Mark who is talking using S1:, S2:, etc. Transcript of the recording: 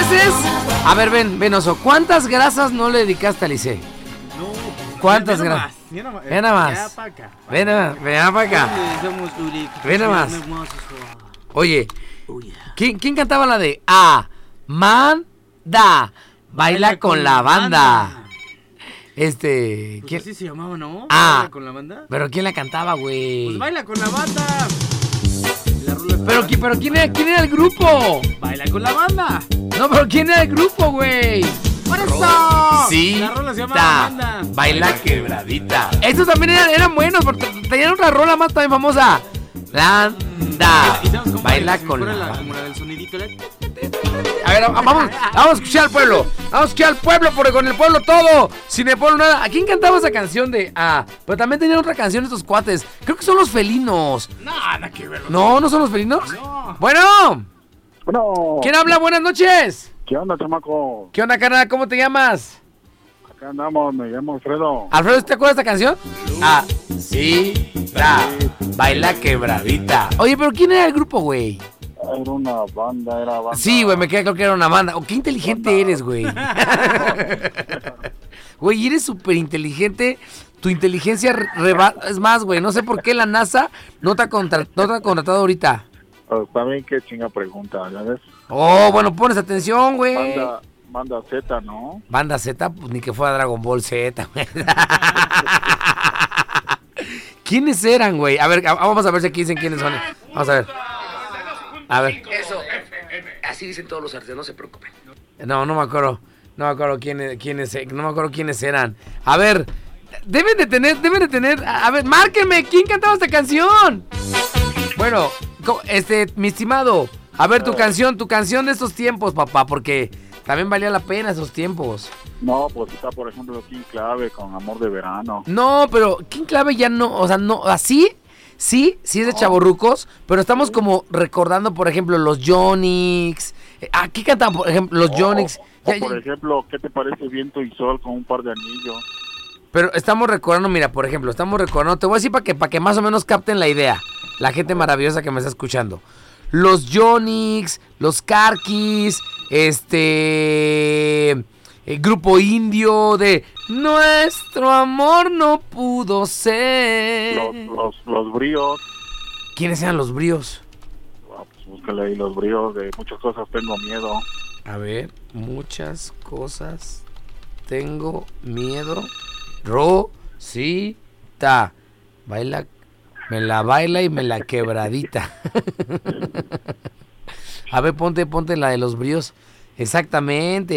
S1: veces? A ver, ven, oso. ¿Cuántas grasas no le dedicaste a Lice?
S2: No.
S1: ¿Cuántas grasas? Ven nada más. Ven para acá. Ven nada más. Oye, ¿quién cantaba la de Amanda? Baila con la banda.
S2: Pues
S1: ¿quién?
S2: así se llamaba, ¿no?
S1: ¿Baila
S2: con la banda?
S1: ¿Pero quién la cantaba, güey?
S2: Pues Baila con la banda.
S1: Pero ¿quién era el grupo?
S2: Baila con la banda.
S1: No, pero ¿quién era el grupo, güey?
S2: ¡Por eso!
S1: Sí.
S2: La rola se llama La Banda.
S1: Baila quebradita. Estos también eran buenos, porque tenían otra rola más también famosa. Landa. Baila con la banda.
S2: Como la del sonidito.
S1: A ver, vamos a escuchar al pueblo. Vamos a escuchar al pueblo, porque con el pueblo todo. Sin el pueblo nada. ¿A quién cantaba esa canción de pero también tenían otra canción estos cuates. Creo que son los felinos.
S2: Nada que ver.
S1: ¿No son los felinos?
S2: No.
S1: Bueno.
S3: Bueno.
S1: ¿Quién habla? Buenas noches.
S3: ¿Qué onda, chamaco?
S1: ¿Qué onda, carnal? ¿Cómo te llamas?
S3: Acá andamos, me llamo Alfredo.
S1: Alfredo, ¿te acuerdas de esta canción? Sí, baila quebradita. Oye, pero ¿quién era el grupo, güey?
S3: Era una banda,
S1: Sí, güey, me queda claro que era una banda. Qué inteligente eres, güey. Güey, eres súper inteligente. Tu inteligencia es más, güey. No sé por qué la NASA no te ha contratado ahorita.
S3: También qué chinga pregunta, ¿ya ves?
S1: Oh, bueno, pones atención, güey.
S3: Banda Z, ¿no?
S1: Banda Z, pues ni que fuera Dragon Ball Z, güey. ¿Quiénes eran, güey? A ver, vamos a ver si aquí dicen quiénes son. Vamos a ver. Eso. Así dicen todos los artistas, no se preocupen. No me acuerdo quiénes eran. A ver, deben de tener. A ver, márquenme, ¿quién cantaba esta canción? Bueno, mi estimado, a ver tu canción de estos tiempos, papá, porque también valía la pena esos tiempos.
S3: No, pues está, por ejemplo, King Clave con Amor de Verano.
S1: No, pero King Clave ya no, o sea, no, así, sí es de chavorrucos, pero estamos como recordando, por ejemplo, los Yonix. ¿Qué cantaban, por ejemplo, los Yonix?
S3: Por ejemplo, ¿qué te parece Viento y Sol con un par de anillos?
S1: Pero estamos recordando, mira, por ejemplo, te voy a decir para que más o menos capten la idea, la gente maravillosa que me está escuchando. Los Yonix, los Karkis, Grupo Indio de Nuestro amor no pudo ser.
S3: Los Bríos.
S1: ¿Quiénes eran los Bríos?
S3: Pues búscale ahí los Bríos, de Muchas cosas tengo miedo.
S1: A ver, muchas cosas tengo miedo. Rosita, baila, me la baila y me la quebradita. A ver, ponte la de los Bríos. Exactamente.